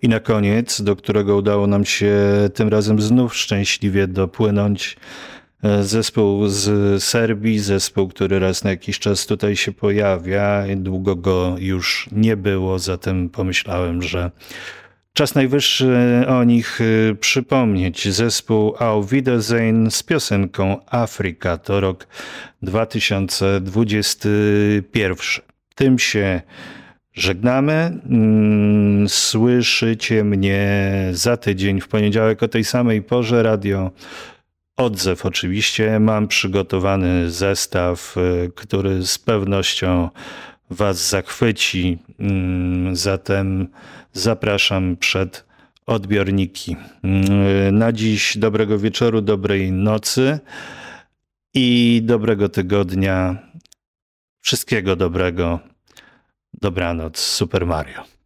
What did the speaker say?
I na koniec, do którego udało nam się tym razem znów szczęśliwie dopłynąć, zespół z Serbii, zespół, który raz na jakiś czas tutaj się pojawia. Długo go już nie było, zatem pomyślałem, że czas najwyższy o nich przypomnieć. Zespół Auf Wiedersehen z piosenką Afryka. To rok 2021. Tym się żegnamy. Słyszycie mnie za tydzień w poniedziałek o tej samej porze. Radio Odzew oczywiście. Mam przygotowany zestaw, który z pewnością Was zachwyci. Zatem zapraszam przed odbiorniki. Na dziś dobrego wieczoru, dobrej nocy i dobrego tygodnia. Wszystkiego dobrego. Dobranoc, Super Mario.